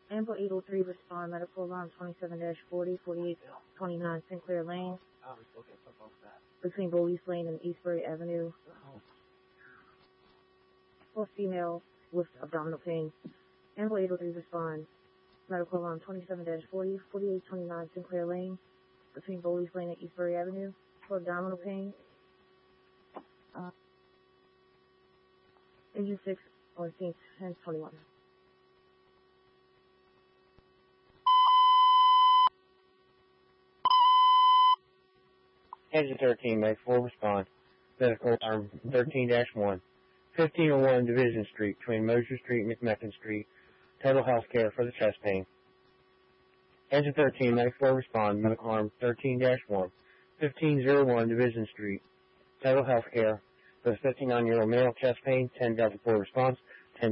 Ample 803 respond. Medical alarm 27-40, 4829 Sinclair Lane. Between Bowlees Lane and Eastbury Avenue. For female with abdominal pain. Ample 803 respond. Medical alarm 27-40, 4829 Sinclair Lane. Between Bowlees Lane and Eastbury Avenue. For abdominal pain. Engine 6 on scene 1021. Engine 13, make full respond. Medical alarm 13-1. 1501 Division Street, between Mosier Street and McMecken Street. Total health care for the chest pain. Engine 13, make full respond. Medical alarm 13-1. 1501 Division Street. Total health care for the 59-year-old male, chest pain. 10 Delta 4 response.